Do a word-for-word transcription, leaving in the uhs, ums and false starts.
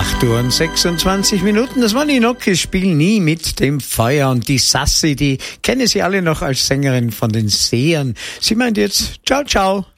acht Uhr und sechsundzwanzig Minuten. Das war Ninokis Spiel Nie mit dem Feuer. Und die Sassi, die kennen Sie alle noch als Sängerin von den Sehern. Sie meint jetzt, ciao, ciao.